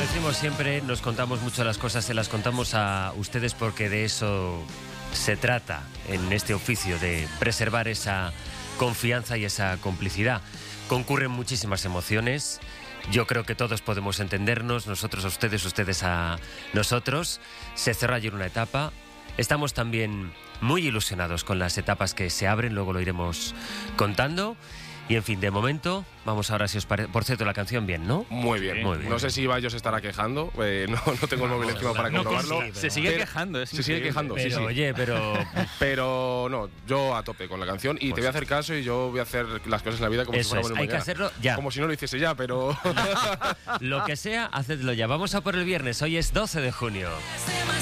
decimos siempre, nos contamos mucho las cosas, se las contamos a ustedes porque de eso se trata en este oficio, de preservar esa confianza y esa complicidad. Concurren muchísimas emociones. Yo creo que todos podemos entendernos, nosotros a ustedes, ustedes a nosotros. Se cerró ayer una etapa. Estamos también muy ilusionados con las etapas que se abren, luego lo iremos contando. Y en fin, de momento, vamos ahora, si os parece. Por cierto, la canción bien, ¿no? Muy bien. Muy bien. No sé si Ibai se estará quejando, no tengo el móvil encima para comprobarlo. Se sigue quejando, Se sigue quejando, Pero, sí. oye, Pero no, yo a tope con la canción y te voy a hacer caso y yo voy a hacer las cosas en la vida como si eso fuera es, bueno hay que mañana. hacerlo ya. Como si no lo hiciese ya, pero... Lo que sea, hacedlo ya. Vamos a por el viernes, hoy es 12 de junio.